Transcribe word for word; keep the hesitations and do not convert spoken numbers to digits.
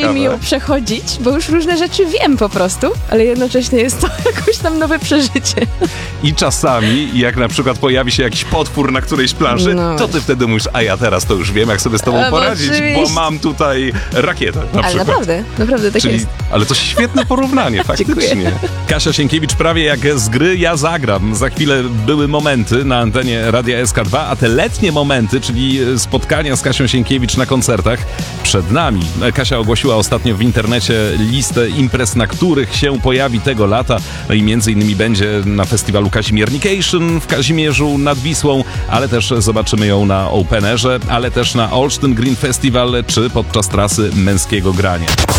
ciekawe. mi ją przechodzić, bo już różne rzeczy wiem po prostu, ale jednocześnie jest to jakoś tam nowe przeżycie. I czasami, jak na przykład pojawi się jakiś potwór na którejś planszy, No. to ty wtedy mówisz, a ja teraz to już wiem, jak sobie z tobą A, bo poradzić, bo oczywiście. mam tutaj rakietę na Ale przykład. naprawdę, naprawdę tak Czyli, jest. ale to świetne porównanie, faktycznie. Dziękuję. Kasia Sienkiewicz prawie jak z gry Ja zagram. Za chwilę były momenty na antenie Radia S K dwa, a te letnie momenty, czyli spotkania z Kasią Sienkiewicz na koncertach, przed nami. Kasia ogłosiła ostatnio w internecie listę imprez, na których się pojawi tego lata. No i między innymi będzie na festiwalu Kazimiernication w Kazimierzu nad Wisłą, ale też zobaczymy ją na Openerze, ale też na Olsztyn Green Festival czy podczas trasy Męskiego Grania.